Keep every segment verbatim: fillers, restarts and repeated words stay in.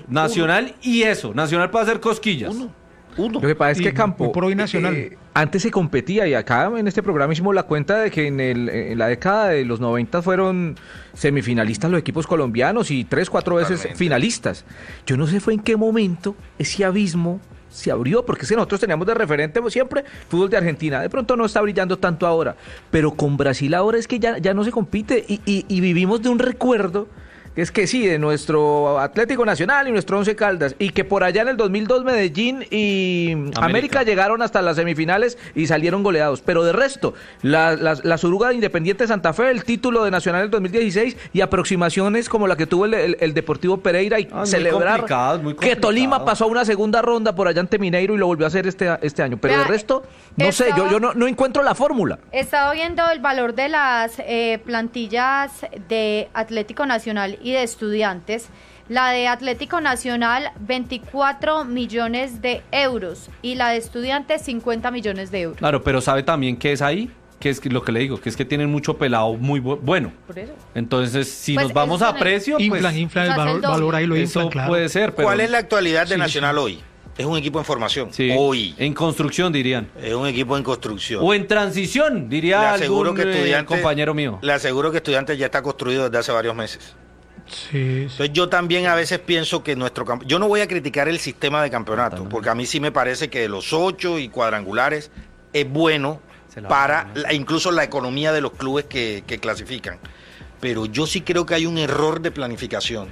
Nacional y eso. Nacional para hacer cosquillas. Uno. Uno. Lo que pasa es que Y Campo, hoy por hoy Nacional. eh, antes se competía y acá en este programa hicimos la cuenta de que en, el, en la década de los noventa fueron semifinalistas los equipos colombianos y tres, cuatro veces Totalmente. finalistas. Yo no sé fue en qué momento ese abismo se abrió, porque es que nosotros teníamos de referente siempre fútbol de Argentina, de pronto no está brillando tanto ahora, pero con Brasil ahora es que ya, ya no se compite y, y, y vivimos de un recuerdo. Es que sí, de nuestro Atlético Nacional y nuestro Once Caldas, y que por allá en el dos mil dos Medellín y América, América llegaron hasta las semifinales y salieron goleados, pero de resto, la, la, la Suruga de Independiente Santa Fe, el título de Nacional del dos mil dieciséis y aproximaciones como la que tuvo el, el, el Deportivo Pereira y Ah, celebrar muy que Tolima pasó a una segunda ronda por allá ante Mineiro y lo volvió a hacer este, este año, pero Vea, de resto, no sé, estaba- yo, yo no, no encuentro la fórmula. Estaba viendo el valor de las eh, plantillas de Atlético Nacional y de Estudiantes. La de Atlético Nacional, veinticuatro millones de euros. Y la de Estudiantes, cincuenta millones de euros. Claro, pero ¿sabe también qué es ahí? Que es que lo que le digo, que es que tienen mucho pelado muy bu- bueno. Por eso. Entonces, si Pues nos vamos eso a en el- precio, pues Inflan, inflan o sea, el es valor, el doble. valor ahí lo eso inflan, claro. puede ser. Pero, ¿Cuál es la actualidad de Sí, Nacional hoy? Es un equipo en formación. Sí, Hoy. en construcción, dirían. Es un equipo en construcción. O en transición, Le diría aseguro algún que eh, Estudiantes, compañero mío. Le aseguro que Estudiantes ya está construido desde hace varios meses. Sí, sí. Entonces yo también a veces pienso que nuestro camp- yo no voy a criticar el sistema de campeonato, Totalmente. porque a mí sí me parece que de los ocho y cuadrangulares es bueno Se la para van a- la- incluso la economía de los clubes que, que clasifican. Pero yo sí creo que hay un error de planificación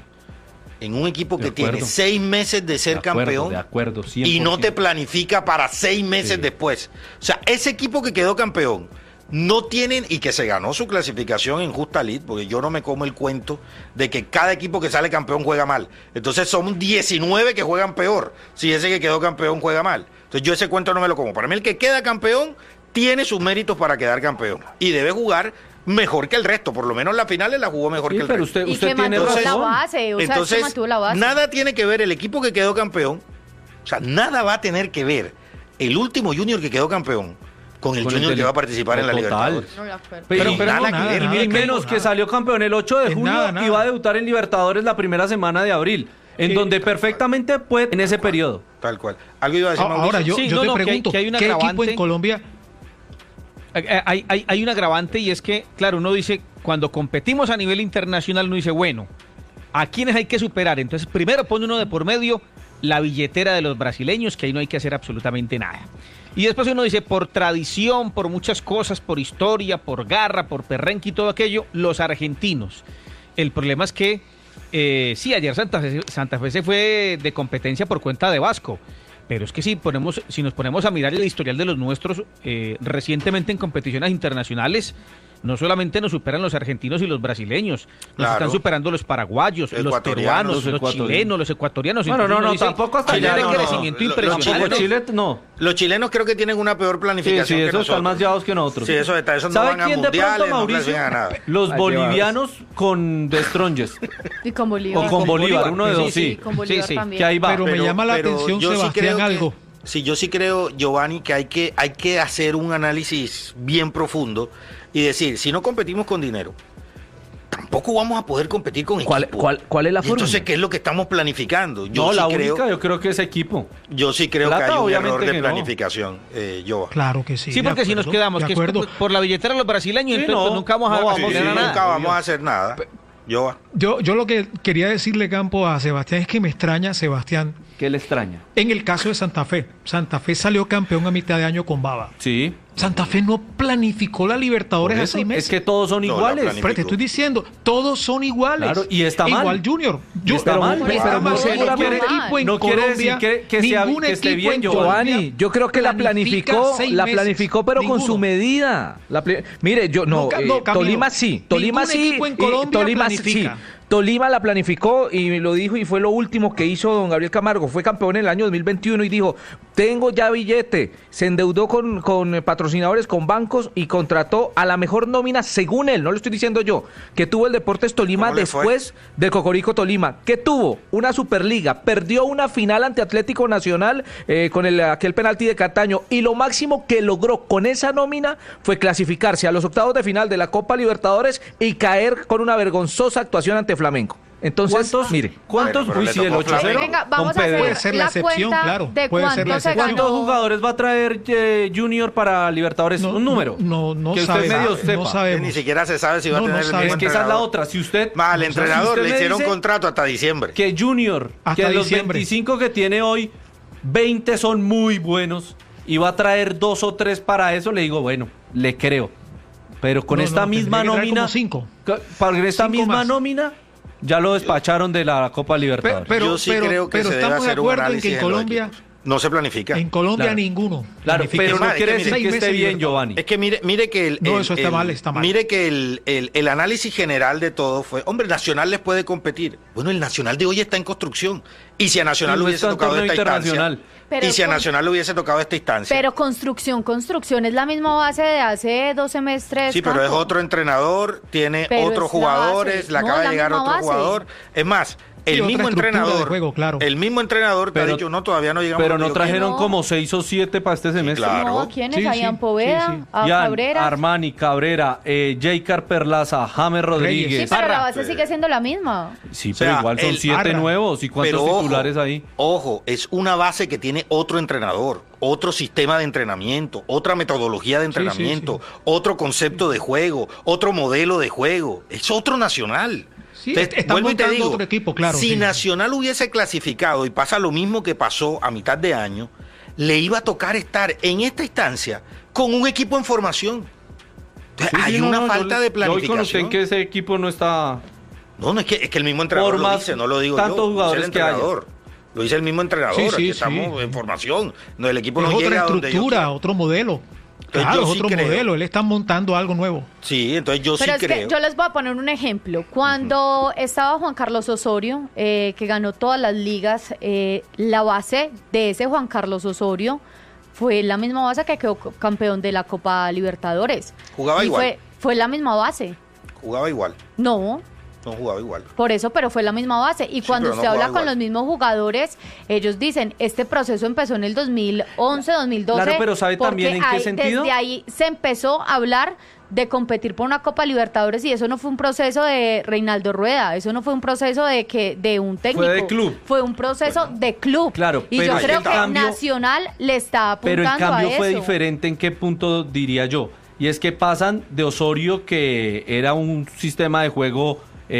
en un equipo De que tiene acuerdo. seis meses de ser De acuerdo, campeón de acuerdo, y no te cien por ciento. planifica para seis meses Sí. después. O sea, ese equipo que quedó campeón no tienen y que se ganó su clasificación en Justa Lid, porque yo no me como el cuento de que cada equipo que sale campeón juega mal. Entonces son diecinueve que juegan peor si ese que quedó campeón juega mal. Entonces yo ese cuento no me lo como. Para mí el que queda campeón tiene sus méritos para quedar campeón y debe jugar mejor que el resto, por lo menos las finales la jugó mejor Sí, que el pero resto. usted, Y usted que tiene mantuvo la razón. base, o sea, es que Entonces, mantuvo la base. nada tiene que ver el equipo que quedó campeón, o sea, nada va a tener que ver el último Junior que quedó campeón con el Con el Junior del- que va a participar en la Total. Libertadores. No me acuerdo. Pero, Pero pero nada no, que nada, ver, nada y que ver, menos que nada. salió campeón el ocho de Es junio nada, y nada. va a debutar en Libertadores la primera semana de abril, en Eh, donde perfectamente puede en ese periodo. Tal cual. Algo iba a decir Ahora Mauricio? yo, Sí, yo no, te no, que hay- pregunto, que hay un ¿qué equipo agravante? en Colombia? Eh, Hay, hay, hay un agravante y es que, claro, uno dice, cuando competimos a nivel internacional, uno dice, bueno, ¿a quiénes hay que superar? Entonces, primero pone uno de por medio la billetera de los brasileños, que ahí no hay que hacer absolutamente nada. Y después uno dice, por tradición, por muchas cosas, por historia, por garra, por perrenque y todo aquello, los argentinos. El problema es que, eh, sí, ayer Santa Fe, Santa Fe se fue de competencia por cuenta de Vasco. Pero es que si ponemos, si nos ponemos a mirar el historial de los nuestros, eh, recientemente en competiciones internacionales, no solamente nos superan los argentinos y los brasileños, nos Claro. están superando los paraguayos, los Ecuatorianos, peruanos, los los, ecuatorianos. chilenos, los ecuatorianos. Bueno, Entonces no, uno no, dice, tampoco hasta Chile allá, de no, no. crecimiento Lo- los impresionante. Como chilenos- Chile, no. Los chilenos creo que tienen una peor Sí, planificación sí, que esos están nosotros. más llevados que nosotros. Sí, eso está, esos no ¿Sabe van a quién de mundiales, pronto, no Mauricio? clasifican a nada. Los Ay, bolivianos con The Strongest. Y con Bolívar. O con Bolívar, Bolívar, uno de sí, dos, sí, sí. Con Bolívar Sí, sí, también. Que ahí va. Pero me llama la atención, yo sí Sebastián, creo que- algo. Sí, yo sí creo, Giovanni, que hay que hay que hacer un análisis bien profundo y decir, si no competimos con dinero, tampoco vamos a poder competir con ¿Cuál, equipo. cuál, ¿Cuál es la Y entonces, fórmula? ¿qué es lo que estamos planificando? Yo No, sí la creo, única yo creo que es equipo. yo sí creo Plata, que hay un obviamente error de que no. planificación, eh, Giova. Claro que sí. Sí, de porque si nos acuerdo, quedamos de que es acuerdo. por, por la billetera de los brasileños, Sí, entonces no, pues nunca vamos a, no, a sí, Sí, aspirar a nada. nunca vamos a hacer nada. Giova. Yo, yo lo que quería decirle, Campo, a Sebastián es que me extraña, Sebastián, ¿Qué le extraña? en el caso de Santa Fe. Santa Fe salió campeón a mitad de año con Baba. Sí. Santa Fe no planificó la Libertadores Por a eso, seis meses. es que todos son No, la iguales. planificación. Pero te estoy diciendo, todos son iguales. Claro, y está mal. Igual Junior. Yo, está pero, mal, pero pero está muy mal. seguramente- Ningún equipo en no quiere Colombia, decir que- que sea- ningún que esté equipo bien, en Giovanni. Colombia Giovanni, yo creo que la planifica planificó, seis la meses. planificó, pero con su Ninguno. medida. La pla- Mire, yo no, No, Ca- eh, no, Camilo. Tolima sí, Tolima Ningún sí, equipo en y Colombia Tolima sí, planifica. Tolima la planificó y lo dijo y fue lo último que hizo don Gabriel Camargo. Fue campeón en el año dos mil veintiuno y dijo, tengo ya billete. Se endeudó con, con patrocinadores, con bancos y contrató a la mejor nómina según él, no lo estoy diciendo yo, que tuvo el Deportes Tolima ¿Cómo le fue? después del Cocorico Tolima. ¿Qué tuvo? Una Superliga. Perdió una final ante Atlético Nacional eh, con el, aquel penalti de Cataño y lo máximo que logró con esa nómina fue clasificarse a los octavos de final de la Copa Libertadores y caer con una vergonzosa actuación ante Flamengo. Entonces, ¿Cuántos, mire, ¿cuántos? Bueno, pero Uy, le sí, el tocó ocho Flamengo. cero. Venga, vamos con a hacer Pedro. Puede ser la la excepción, cuenta claro, de puede ser la cuánto se excepción. ¿Cuántos ganó. jugadores va a traer eh, Junior para Libertadores? No, Un número. No, no, que usted sabe, medio no sepa. sabemos. Ni siquiera se sabe si va No, a no tener el sabe. mismo Es que esa es la entrenador. otra. Si usted. Más al si entrenador usted le me hicieron dice contrato hasta diciembre. que Junior, Hasta que los diciembre. veinticinco que tiene hoy, veinte son muy buenos y va a traer dos o tres para eso, le digo, bueno, le creo. Pero con No, esta no, misma tendría que traer nómina, como cinco. ca- para esta Cinco misma más. nómina, ya lo despacharon de la Copa Pero, Libertadores. pero, Yo sí pero- creo que pero se debe estamos de hacer un acuerdo en análisis que en en los Colombia, equipos. No se planifica. en Colombia Claro. ninguno. Claro, planifica. pero no Es que quiere mire, decir seis que esté meses de bien, libertad. Giovanni. Es que mire, mire que el, No, el- eso está el- mal, está mal. Mire que el, el- el análisis general de todo fue, hombre, Nacional les puede competir. Bueno, el Nacional de hoy está en construcción. Y si a Nacional Y no le hubiese está en tocado torneo esta instancia, internacional. Pero y si a con- Nacional le hubiese tocado esta instancia, Pero construcción, construcción es la misma base de hace dos semestres. sí, pero es Campo. otro entrenador, tiene Pero otros es la jugadores, base. le No, acaba es de la llegar misma otro base. jugador. Es más, el Y otra mismo estructura de entrenador, juego, claro. el mismo entrenador te ha Pero- dicho, no, todavía no llegamos Pero a lo no que yo trajeron No. como seis o siete para este semestre. claro. No, ¿a quiénes? Sí, a sí, Ian Poveda, sí, sí. a Ian, Cabrera. Armani, Cabrera, eh, Jaycar Perlaza, James Sí, Rodríguez. pero la Parra. base sigue siendo la misma. Sí, O sea, pero igual son el- siete Parra. nuevos. ¿Y cuántos Pero ojo, titulares ahí? Ojo, es una base que tiene otro entrenador, otro sistema de entrenamiento, otra metodología de Sí, sí, entrenamiento, sí. otro concepto de juego, otro modelo de juego. Es otro Nacional. Sí, Entonces, están vuelvo y te montando digo, otro equipo, claro, si sí. Nacional hubiese clasificado y pasa lo mismo que pasó a mitad de año, le iba a tocar estar en esta instancia con un equipo en formación. Entonces, Sí, hay sí, no, una no, yo falta le- de yo voy con usted planificación. en que ese equipo no está. No, no es que, es que el mismo entrenador Por lo más dice, no lo digo tantos yo. lo dice jugadores el que haya. entrenador. Lo dice el mismo entrenador. Sí, sí, aquí sí. estamos en formación. No, el equipo Es no otra llega a donde yo estructura, quiero. otro modelo. Entonces, Claro, yo es sí otro creo. modelo. Él está montando algo nuevo. Sí, entonces yo Pero sí es creo. que yo les voy a poner un ejemplo. Cuando estaba Juan Carlos Osorio, eh, que ganó todas las ligas, eh, la base de ese Juan Carlos Osorio fue la misma base que quedó co- campeón de la Copa Libertadores. Jugaba Y igual. Fue, fue la misma base. Jugaba igual. No, No jugaba igual. por eso, pero fue la misma base. Y Sí, cuando pero no usted habla jugaba con igual. los mismos jugadores, ellos dicen, este proceso empezó en el dos mil once, dos mil doce. Claro, pero ¿sabe también porque en qué ahí- sentido? Desde ahí se empezó a hablar de competir por una Copa Libertadores y eso no fue un proceso de Reinaldo Rueda, eso no fue un proceso de que de un técnico. de club. Fue un proceso de club. Claro, y pero yo es creo que que el cambio- Nacional le está Pero apuntando el cambio a fue eso. diferente. ¿En qué punto diría yo? Y es que pasan de Osorio, que era un sistema de juego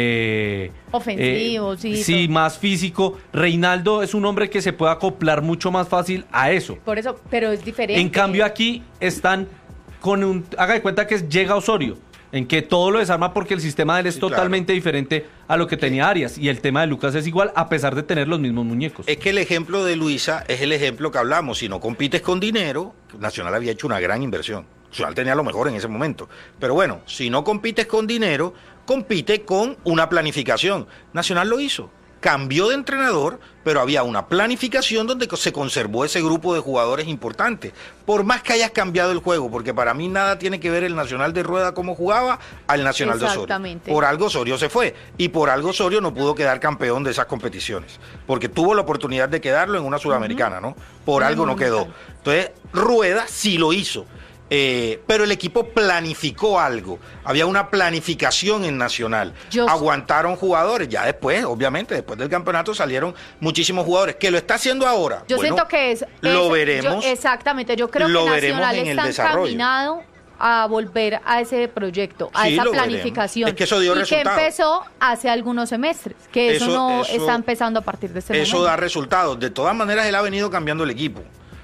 eh, Ofensivo, eh, sí, sí, todo. más físico. Reinaldo es un hombre que se puede acoplar mucho más fácil a eso. Por eso, pero es diferente. En cambio aquí están con un... Haga de cuenta que es- llega Osorio, en que todo lo desarma porque el sistema de él es Sí, totalmente diferente a lo que tenía Arias. Y el tema de Lucas es igual a pesar de tener los mismos muñecos. Es que el ejemplo de Luisa es el ejemplo que hablamos. Si no compites con dinero, Nacional había hecho una gran inversión. Nacional tenía lo mejor en ese momento. Pero bueno, si no compites con dinero, compite con una planificación. Nacional lo hizo. Cambió de entrenador, pero había una planificación donde se conservó ese grupo de jugadores importantes. Por más que hayas cambiado el juego, porque para mí nada tiene que ver el Nacional de Rueda como jugaba al Nacional de Osorio. Exactamente. Por algo Osorio se fue y por algo Osorio no pudo quedar campeón de esas competiciones, porque tuvo la oportunidad de quedarlo en una sudamericana, ¿no? Por En algo no quedó. Monumental. Entonces, Rueda sí lo hizo. Eh, pero el equipo planificó algo. Había una planificación en Nacional. Yo- Aguantaron jugadores. Ya después, obviamente, después del campeonato salieron muchísimos jugadores. ¿Que lo está haciendo ahora? Yo Bueno, siento que es... Lo es- veremos. yo- exactamente, yo creo lo que veremos Nacional en el está desarrollo. encaminado a volver a ese proyecto, a Sí, esa lo veremos. planificación. Es que eso dio y resultado. que empezó hace algunos semestres, que eso, Eso- no eso- está empezando a partir de este Eso momento. da resultados. De todas maneras, él ha venido cambiando el equipo.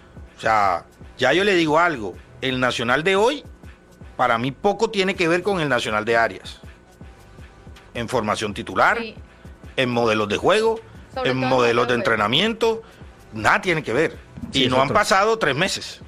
O sea, ya yo le digo algo. El Nacional de hoy, para mí, poco tiene que ver con el Nacional de Arias. En formación titular, Sí. en modelos de juego, Sobre en todo en modelos de modelo de juego. entrenamiento. Nada tiene que ver. Sí, y es no han otro. pasado tres meses.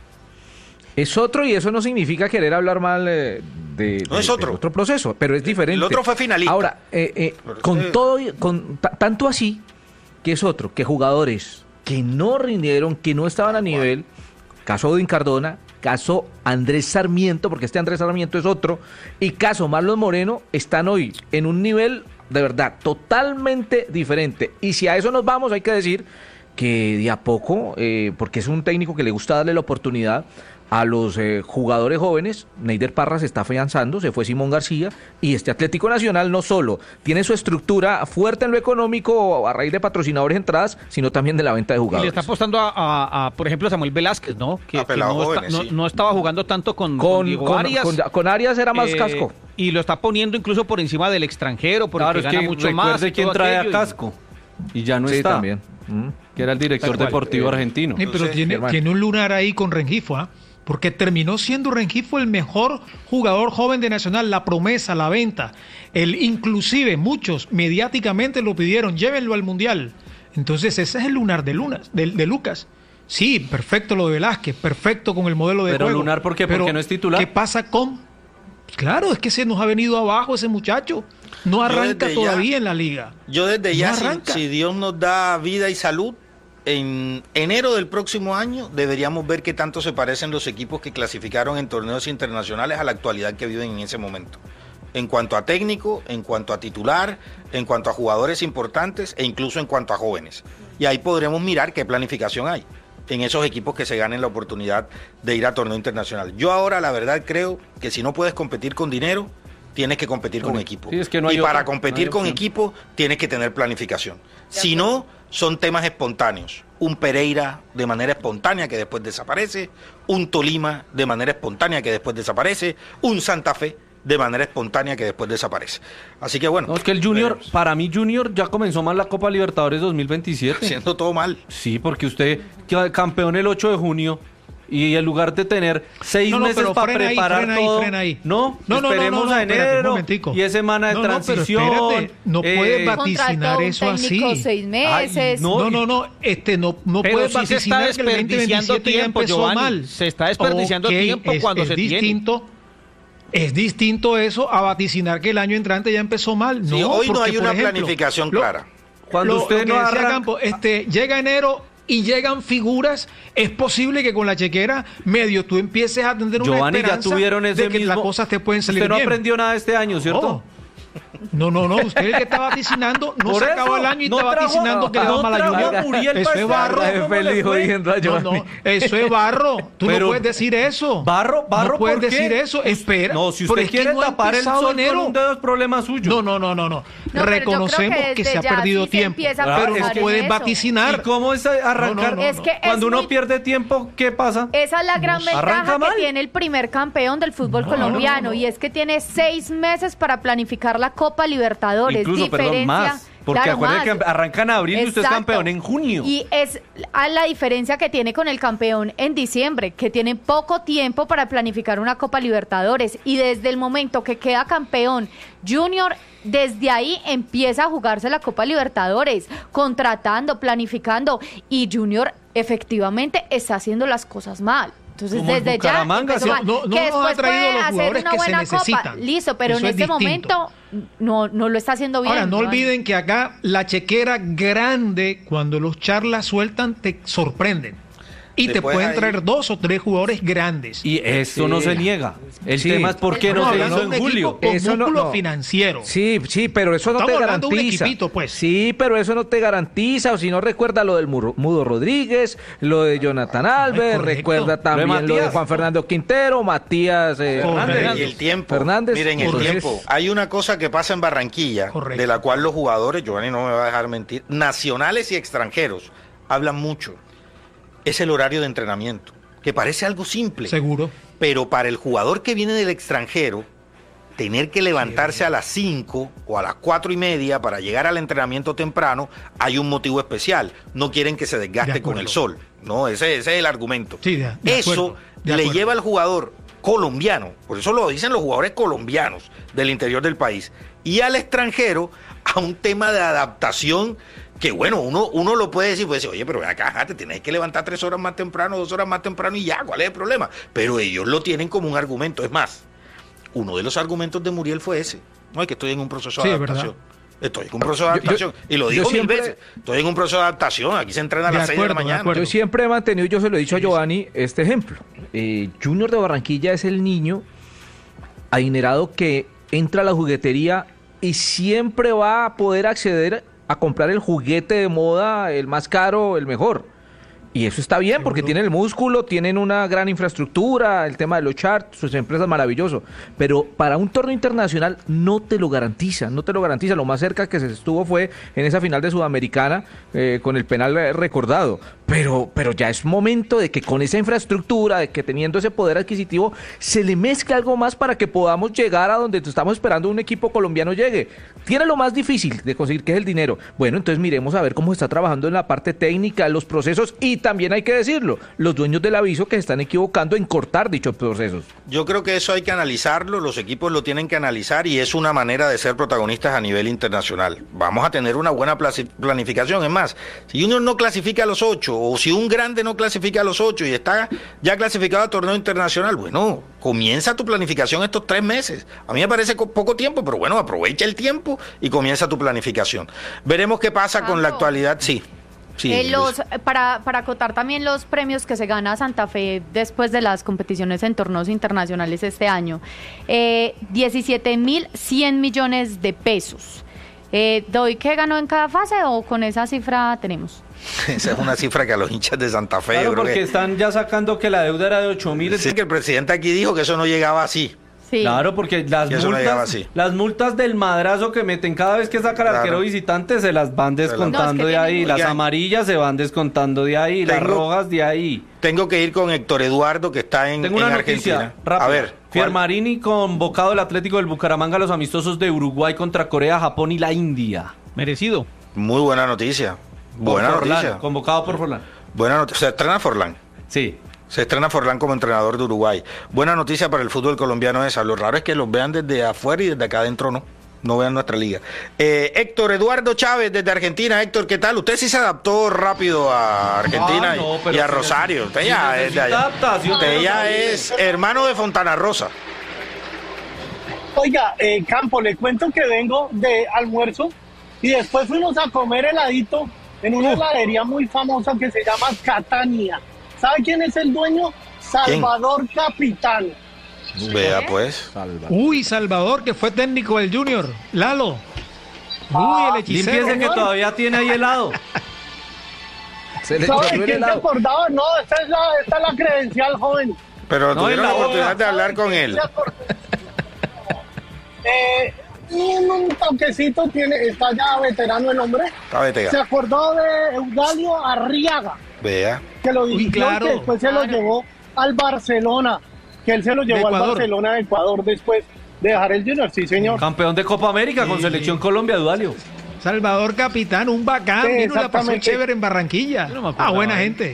Es otro y eso no significa querer hablar mal eh, de, No de- es otro. del otro proceso, pero es diferente. El otro fue finalista. Ahora, eh, eh, Pero con usted- todo, y- con ta- tanto así, que es otro, que jugadores que no rindieron, que no estaban a nivel, caso Odin Cardona, caso Andrés Sarmiento, porque este Andrés Sarmiento es otro, y caso Marlon Moreno, están hoy en un nivel de verdad totalmente diferente. Y si a eso nos vamos, hay que decir que de a poco, eh, porque es un técnico que le gusta darle la oportunidad, a los eh, jugadores jóvenes. Neider Parra se está afianzando, se fue Simón García, y este Atlético Nacional no solo tiene su estructura fuerte en lo económico a raíz de patrocinadores, entradas, sino también de la venta de Y jugadores. le está apostando a, a- a, por ejemplo, Samuel Velázquez, ¿no? Que, A que pelados no, jóvenes, está- no- sí. no estaba jugando tanto con, con Con, Diego con, Arias. con- con Arias era más eh, casco. Y lo está poniendo incluso por encima del extranjero, porque Claro, es gana que mucho más. recuerde y quién todo trae a aquello, y- Casco. Y ya no Sí, está. también. Mm. Que era el director Tal cual. deportivo Eh, argentino. Sí, pero Entonces, tiene, hermano. tiene un lunar ahí con Rengifo, ¿ah? Porque terminó siendo Rengifo el mejor jugador joven de Nacional, la promesa, la venta. El, inclusive muchos mediáticamente lo pidieron, llévenlo al Mundial. Entonces ese es el lunar de, Lunas, de, de Lucas. Sí, perfecto lo de Velázquez, perfecto con el modelo de Pero juego. lunar, ¿por qué? ¿Porque Pero, no es titular? ¿qué pasa con...? Claro, es que se nos ha venido abajo ese muchacho. No arranca desde ya- todavía en la liga. Yo desde No ya, si, arranca. si Dios nos da vida y salud, en enero del próximo año deberíamos ver qué tanto se parecen los equipos que clasificaron en torneos internacionales a la actualidad que viven en ese momento. En cuanto a técnico, en cuanto a titular, en cuanto a jugadores importantes e incluso en cuanto a jóvenes. Y ahí podremos mirar qué planificación hay en esos equipos que se ganen la oportunidad de ir a torneo internacional. Yo ahora la verdad creo que si no puedes competir con dinero, tienes que competir con, Con- equipo. sí, es que no hay y para otra, competir no hay con opción. equipo tienes que tener planificación. Si no, son temas espontáneos. Un Pereira de manera espontánea que después desaparece, un Tolima de manera espontánea que después desaparece, un Santa Fe de manera espontánea que después desaparece. Así que bueno. No, es que el Junior, veremos. para mí Junior ya comenzó mal la Copa Libertadores dos mil veintisiete. Haciendo todo mal. Sí, porque usted queda campeón el ocho de junio y en lugar de tener seis No, no, meses pero para frena ahí, preparar frena ahí, todo, frena ahí. no, No, no, no, esperemos no, no, a espérate, un enero momentico. y es semana de No, no, pero transición. espérate, no puede bat- Contrató vaticinar un eso técnico así. seis meses. Ay, no. No, no, no, este no, no Pero puede sí se está vaticinar que el desperdiciando veinte veintisiete ya tiempo, empezó Giovanni. mal. Se está desperdiciando Ok, tiempo es, cuando es se tiene. distinto, Es distinto eso a vaticinar que el año entrante ya empezó mal. Sí, no, hoy no porque, hay por una ejemplo, planificación lo- clara. Cuando lo- usted lo que no decía arranca- Campo, este, llega enero y llegan figuras, es posible que con la chequera medio tú empieces a tener una Giovanni, ya esperanza tuvieron ese de que mismo. las cosas te pueden salir Usted no bien. aprendió nada este año, ¿cierto? Oh. No, no, no, usted el que está vaticinando, no Por se acabó eso, el año y no está trajo- vaticinando que le no va mal a trajo Junior. a Muriel Eso para es este barro. año, ¿cómo le fue? Jodiendo a No, Giovanni. no, eso es barro. Tú Pero- no puedes decir eso. Barro, barro, No puedes ¿por qué? decir eso. Espera. No, si Pero usted es que quiere no ha tapar el empezado sol enero. con un dedo es problema suyo. No, no, no, no, no. No, pero yo Reconocemos creo que que se ha desde ya perdido sí se tiempo. empieza a Claro, pensar es que en puedes eso. vaticinar. ¿Y cómo es arrancar? No, no, no, Es que Cuando es uno muy- pierde tiempo, ¿qué pasa? Esa es la gran Arranca ventaja mal. que tiene el primer campeón del fútbol No, colombiano no, no. y es que tiene seis meses para planificar la Copa Libertadores. Incluso, perdón, diferencia, más. Porque claro, acuérdense más. que arranca en abril y usted es Exacto. campeón en junio. Y es a la diferencia que tiene con el campeón en diciembre, que tiene poco tiempo para planificar una Copa Libertadores. Y desde el momento que queda campeón Junior, desde ahí empieza a jugarse la Copa Libertadores, contratando, planificando. Y Junior efectivamente está haciendo las cosas mal. Entonces, Como el desde ya Bucaramanga, empezó sí. mal. No- no que nos ha después traído puede los hacer jugadores una que se buena Copa, necesitan. listo, pero Eso en es este distinto. momento no, no lo está haciendo bien. Ahora, no Giovanni. olviden que acá la chequera grande, cuando los charlas sueltan, te sorprenden. Y te Después pueden ahí- traer dos o tres jugadores grandes. Y eso no se niega. El Sí. tema es por qué no Estamos se hablando hizo de un en julio. equipo con Eso no- músculo no. financiero. Sí, sí, pero eso no Estamos te hablando de un garantiza. equipito, pues. Sí, pero eso no te garantiza. O si no, recuerda lo del Muro- Mudo Rodríguez, lo de Jonathan Alves, correcto. recuerda también Lo de lo de, Matías. Juan Fernando Quintero, Matías eh, Correcto. Hernández. Y el tiempo. Fernández. Miren, el Correcto. tiempo. Hay una cosa que pasa en Barranquilla, Correcto. de la cual los jugadores, Giovanni no me va a dejar mentir, nacionales y extranjeros, hablan mucho. Es el horario de entrenamiento, que parece algo simple. Seguro. Pero para el jugador que viene del extranjero, tener que levantarse a las cinco o a las cuatro y media para llegar al entrenamiento temprano, hay un motivo especial. No quieren que se desgaste De con acuerdo. el sol. No, ese, ese es el argumento. Sí, de- de Eso acuerdo, de le acuerdo. lleva al jugador colombiano, por eso lo dicen los jugadores colombianos del interior del país, y al extranjero a un tema de adaptación que bueno, uno, uno lo puede decir, puede decir, oye, pero ven acá, ajá, te tienes que levantar tres horas más temprano, dos horas más temprano y ya, ¿cuál es el problema? Pero ellos lo tienen como un argumento. Es más, uno de los argumentos de Muriel fue ese. No, es que estoy en un proceso de Sí, es adaptación. verdad. Estoy en un proceso de Yo- yo- adaptación. y lo yo digo mil siempre- veces. Estoy en un proceso de adaptación. Aquí se entrena a De las seis de la acuerdo, de mañana. acuerdo. Yo siempre he mantenido, yo se lo he dicho a Giovanni, este ejemplo. Eh, Junior de Barranquilla es el niño adinerado que entra a la juguetería y siempre va a poder acceder a comprar el juguete de moda, el más caro, el mejor. Y eso está bien porque tienen el músculo, tienen una gran infraestructura, el tema de los charts, sus empresas maravilloso. Pero para un torneo internacional no te lo garantiza, no te lo garantiza. Lo más cerca que se estuvo fue en esa final de Sudamericana eh, con el penal eh, recordado. Pero, pero ya es momento de que con esa infraestructura, de que teniendo ese poder adquisitivo, se le mezcle algo más para que podamos llegar a donde estamos esperando un equipo colombiano llegue. Tiene lo más difícil de conseguir, que es el dinero. Bueno, entonces miremos a ver cómo está trabajando en la parte técnica, los procesos, y también hay que decirlo, los dueños del aviso que se están equivocando en cortar dichos procesos. Yo creo que eso hay que analizarlo, los equipos lo tienen que analizar y es una manera de ser protagonistas a nivel internacional. Vamos a tener una buena planificación. Es más, si uno no clasifica a los ocho, o si un grande no clasifica a los ocho y está ya clasificado a torneo internacional, bueno, comienza tu planificación estos tres meses. A mí me parece poco tiempo, pero bueno, aprovecha el tiempo y comienza tu planificación. Veremos qué pasa ah, con la actualidad, sí. Sí, eh, los, para, para acotar también los premios que se gana Santa Fe después de las competiciones en torneos internacionales este año, eh, diecisiete mil cien millones de pesos. Eh, ¿Doy qué ganó en cada fase o con esa cifra tenemos? Esa es una cifra que a los hinchas de Santa Fe... Claro, yo creo porque que... están ya sacando que la deuda era de ocho mil. Sí, que el presidente aquí dijo que eso no llegaba así. Sí. Claro, porque las multas, las multas del madrazo que meten cada vez que saca el claro. arquero visitante se las van descontando no, es que de ahí, las amarillas se van descontando de ahí, tengo, las rojas de ahí. Tengo que ir con Héctor Eduardo, que está en, Tengo una en noticia Argentina. Rápida. A ver, Fiermarini convocado del Atlético del Bucaramanga a los amistosos de Uruguay contra Corea, Japón y la India. Merecido. Muy buena noticia. Buena por noticia. Forlán, convocado por Forlán. Buena noticia. ¿Se estrena Forlán? Sí. Se estrena Forlán como entrenador de Uruguay. Buena noticia para el fútbol colombiano esa. Lo raro es que los vean desde afuera y desde acá adentro no. No vean nuestra liga. Eh, Héctor Eduardo Chávez desde Argentina. Héctor, ¿qué tal? Usted sí se adaptó rápido a Argentina ah, no, y a Rosario. Usted ya es de allá. Usted ya es hermano de Fontana Rosa. Oiga, eh, Campo, le cuento que vengo de almuerzo y después fuimos a comer heladito en una heladería muy famosa que se llama Catania. ¿Sabe quién es el dueño? Salvador ¿Quién? Capitán. Vea pues. Salvador. Uy, Salvador, que fue técnico del Junior. Lalo. Uy, el hechicero. Límpiese que todavía tiene ahí helado. Se le ¿Sabe quién helado? Se acordaba? No, esta es, la, esta es la credencial, joven. Pero no tuvieron la oportunidad de hablar con él. eh, un toquecito tiene, está ya veterano el hombre. Está veterano. Se acordó de Eudalio Arriaga. Vea. Que lo dirigió, claro, que después claro. se lo llevó al Barcelona, que él se lo llevó al Barcelona de Ecuador después de dejar el Junior, sí señor. Campeón de Copa América sí. con Selección Colombia, Eudalio. Salvador Capitán, un bacán, sí, vino, la pasó chévere en Barranquilla. No ah, buena ahí. gente.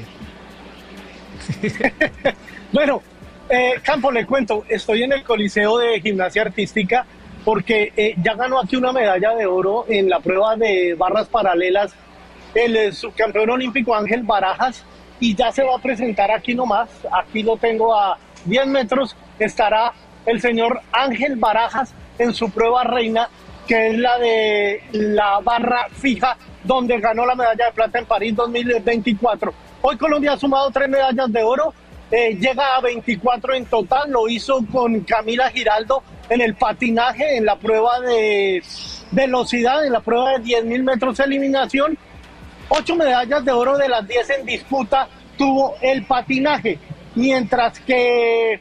Bueno, eh, Campo, le cuento, estoy en el Coliseo de Gimnasia Artística porque eh, ya ganó aquí una medalla de oro en la prueba de barras paralelas el subcampeón olímpico Ángel Barajas, y ya se va a presentar aquí nomás, aquí lo tengo a diez metros, estará el señor Ángel Barajas en su prueba reina, que es la de la barra fija, donde ganó la medalla de plata en París dos mil veinticuatro. Hoy Colombia ha sumado tres medallas de oro, eh, llega a veinticuatro en total, lo hizo con Camila Giraldo en el patinaje, en la prueba de velocidad, en la prueba de diez mil metros de eliminación. Ocho medallas de oro de las diez en disputa tuvo el patinaje, mientras que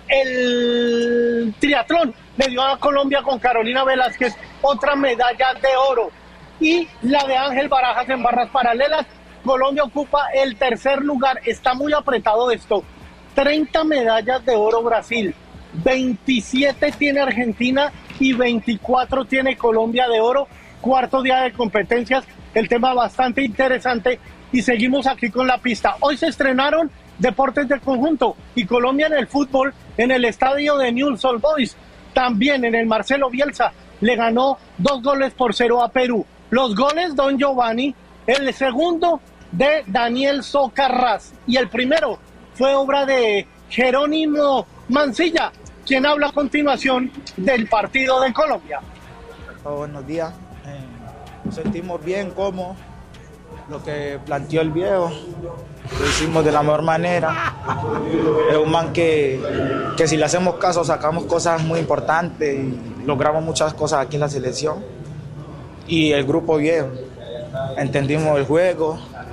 el triatlón le dio a Colombia con Carolina Velázquez otra medalla de oro. Y la de Ángel Barajas en barras paralelas, Colombia ocupa el tercer lugar. Está muy apretado esto. treinta medallas de oro Brasil, veintisiete tiene Argentina y veinticuatro tiene Colombia de oro. Cuarto día de competencias. El tema bastante interesante y seguimos aquí con la pista. Hoy se estrenaron deportes de conjunto y Colombia en el fútbol en el estadio de Newell's Old Boys. También en el Marcelo Bielsa le ganó dos goles por cero a Perú. Los goles Don Giovanni, el segundo de Daniel Socarrás y el primero fue obra de Jerónimo Mancilla, quien habla a continuación del partido de Colombia. Oh, buenos días. Nos sentimos bien, como lo que planteó el viejo, lo hicimos de la mejor manera. Es un man que, que si le hacemos caso sacamos cosas muy importantes y logramos muchas cosas aquí en la selección. Y el grupo bien, entendimos el juego,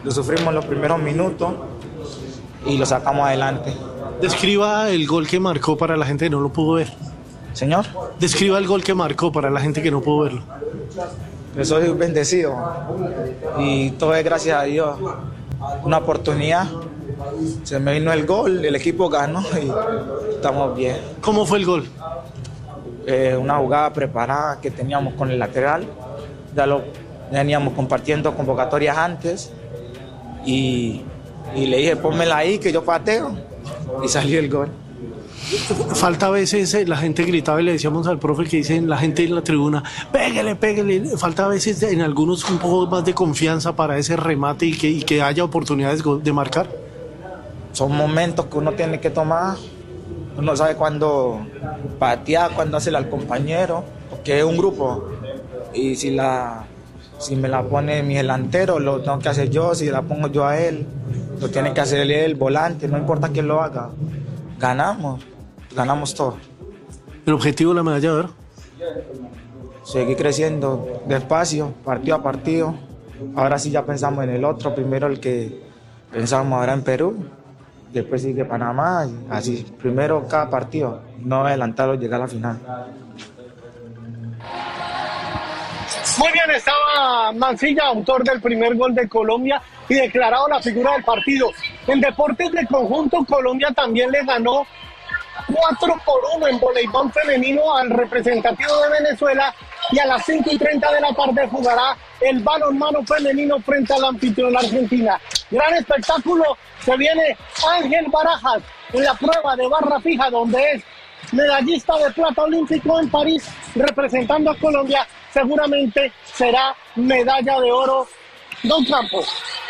lo sufrimos los primeros minutos y lo sacamos adelante. Describa el gol que marcó para la gente que no lo pudo ver. Señor. Describa el gol que marcó para la gente que no pudo verlo. Yo soy bendecido y todo es gracias a Dios. Una oportunidad, se me vino el gol, el equipo ganó y estamos bien. ¿Cómo fue el gol? Eh, una jugada preparada que teníamos con el lateral, ya lo veníamos compartiendo convocatorias antes y, y le dije pónmela ahí que yo pateo y salió el gol. Falta a veces, la gente gritaba y le decíamos al profe que dicen la gente en la tribuna, pégale, pégale, falta a veces en algunos un poco más de confianza para ese remate y que, y que haya oportunidades de marcar. Son momentos que uno tiene que tomar, uno sabe cuándo patear, cuándo hacerle al compañero, porque es un grupo y si, la, si me la pone mi delantero lo tengo que hacer yo, si la pongo yo a él, lo tiene que hacer él, el volante, no importa quién lo haga, ganamos. Ganamos todo. ¿El objetivo de la medalla de oro? Seguir creciendo despacio, partido a partido. Ahora sí ya pensamos en el otro. Primero el que pensamos ahora en Perú, después sigue Panamá. Y así, primero cada partido. No adelantarlo, llegar a la final. Muy bien, estaba Mancilla, autor del primer gol de Colombia y declarado la figura del partido. En deportes de conjunto, Colombia también le ganó cuatro por uno en voleibol femenino al representativo de Venezuela y a las cinco y treinta de la tarde jugará el balonmano femenino frente a la anfitriona Argentina. Gran espectáculo, se viene Ángel Barajas en la prueba de barra fija donde es medallista de plata olímpico en París representando a Colombia, seguramente será medalla de oro Don Campos.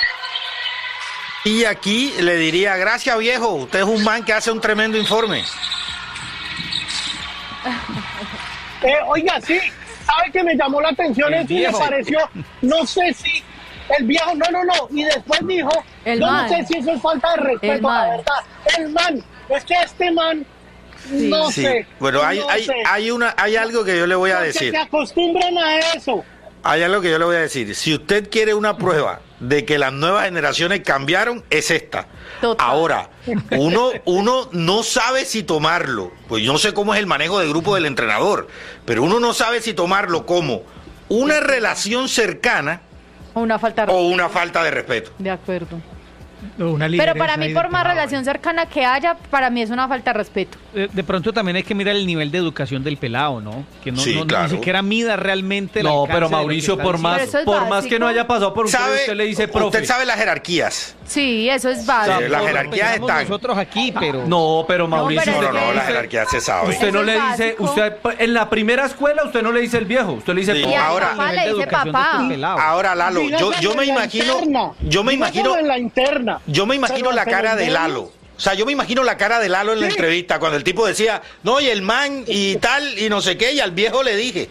Y aquí le diría, gracias viejo, usted es un man que hace un tremendo informe. Eh, oiga, sí, ¿sabe que me llamó la atención? Eso me pareció, no sé si el viejo, no, no, no, y después dijo, el yo man. no sé si eso es falta de respeto, la verdad. El man, es que este man, sí. no sí. sé. Bueno, hay, no hay, sé. hay, una, hay algo que yo le voy a Porque decir. se acostumbran a eso. Hay algo que yo le voy a decir. Si usted quiere una prueba de que las nuevas generaciones cambiaron, es esta. Total. Ahora, uno, uno no sabe si tomarlo. Pues yo no sé cómo es el manejo de grupo del entrenador, pero uno no sabe si tomarlo como una relación cercana o una falta, o una falta de respeto. De acuerdo. Una pero para mí, por más relación cercana que haya, para mí es una falta de respeto. De, de pronto también hay que mirar el nivel de educación del pelado, ¿no? Que no, sí, no, claro. ni siquiera mida realmente el No, pero Mauricio, por más, por más que no haya pasado por un ¿Sabe? usted le dice profe. Usted sabe las jerarquías. Sí, eso es básico. Sí, las jerarquías están. Nosotros aquí, pero... No, pero Mauricio... No, No, no, pero no, es las que- jerarquías se sabe. Usted no Eso le es dice, básico. usted en la primera escuela usted no le dice el viejo, usted le dice Sí. profe. Y a Ahora- papá le dice papá. Ahora, Lalo, yo, yo me imagino, yo me imagino, en la interna. yo me imagino Pero la se cara los de ven. Lalo. O sea, yo me imagino la cara de Lalo en la Sí. entrevista, cuando el tipo decía, no, y el man y tal, y no sé qué, y al viejo le dije.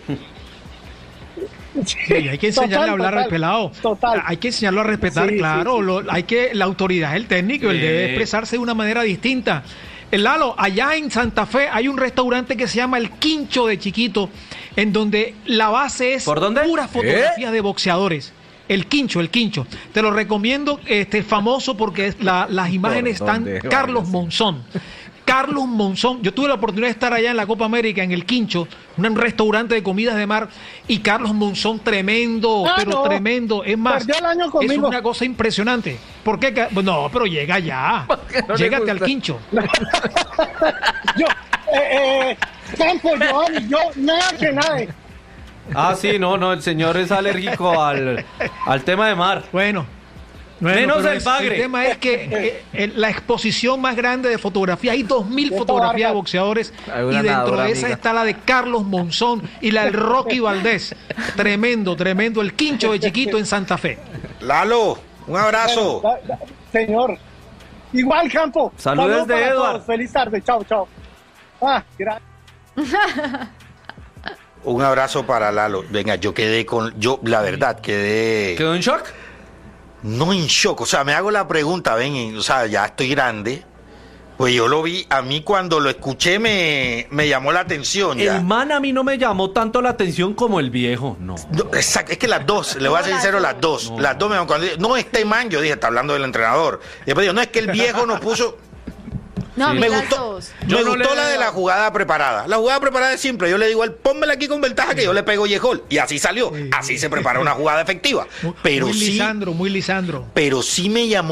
Sí, hay que enseñarle Total, a hablar total, al pelado. total. Hay que enseñarlo a respetar, Sí, claro. sí, sí. Lo, hay que, la autoridad es el técnico, él Sí. debe expresarse de una manera distinta. El Lalo, allá en Santa Fe hay un restaurante que se llama El Quincho de Chiquito, en donde la base es ¿Por dónde? puras fotografías de boxeadores. El Quincho, el Quincho. Te lo recomiendo, este famoso porque es la- las imágenes están dónde? Carlos Monzón. Carlos Monzón, yo tuve la oportunidad de estar allá en la Copa América, en el Quincho, un restaurante de comidas de mar, y Carlos Monzón tremendo, Ah, pero no. tremendo. Es más, Perdió el año es conmigo. una cosa impresionante. ¿Por qué? Ca- No, pero llega ya. no le Llégate al gusta? Quincho. Yo, eh, eh, Campos, Giovanni, yo, nada que nada. Ah, sí, no, no, el señor es alérgico al, al tema de mar. Bueno. bueno, Menos pero el es- bagre. El tema es que eh, eh, la exposición más grande de fotografías, hay dos mil Qué fotografías de bárbaro. boxeadores Hay y una dentro nadadora, de esa amiga. está la de Carlos Monzón y la del Rocky Valdés. Tremendo, tremendo. El Quincho de Chiquito en Santa Fe. Lalo, un abrazo. Da- da- Señor. Igual, Campo. Saludos Saludos de para Edward. todos. Feliz tarde. Chao, chao. Ah, gracias. Un abrazo para Lalo. Venga, yo quedé con, yo la verdad quedé, ¿Quedó en shock? no en shock, o sea, me hago la pregunta, ven, o sea, ya estoy grande, Pues yo lo vi, a mí cuando lo escuché me, me llamó la atención. Ya. El man a mí no me llamó tanto la atención como el viejo, no. no exacto, es que las dos, le voy a ser sincero, las dos. No. Las dos me cuando no, este man, yo dije, está hablando del entrenador. Después digo, no, es que el viejo nos puso... No, sí. Me gustó, me no gustó la de la jugada preparada. La jugada preparada es simple. Yo le digo a él, pónmela aquí con ventaja que yo le pego Yehol. Y así salió. Así se prepara una jugada efectiva. Pero muy sí, Lisandro, muy Lisandro. Pero sí me llamó